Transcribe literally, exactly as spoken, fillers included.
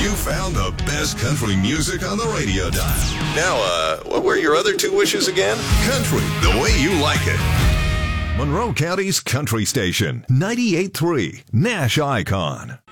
You found the best country music on the radio dial. Now, uh, what were your other two wishes again? Country, the way you like it. Monroe County's country station, ninety-eight point three, Nash Icon.